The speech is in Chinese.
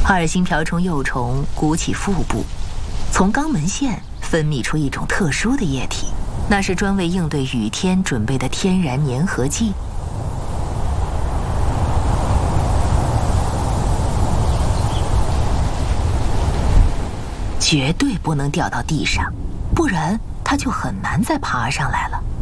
二星瓢虫幼虫鼓起腹部，从肛门腺分泌出一种特殊的液体，那是专为应对雨天准备的天然粘合剂。绝对不能掉到地上，不然它就很难再爬上来了。